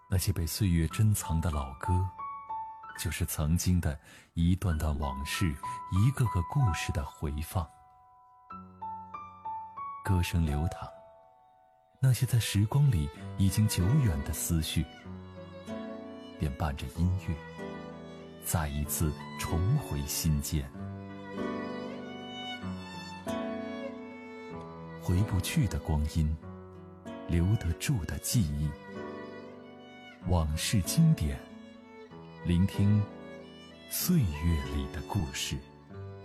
那些被岁月珍藏的老歌，就是曾经的一段段往事，一个个故事的回放。歌声流淌，那些在时光里已经久远的思绪，便伴着音乐，再一次重回心间。回不去的光阴，留得住的记忆，往事经典，聆听岁月里的故事。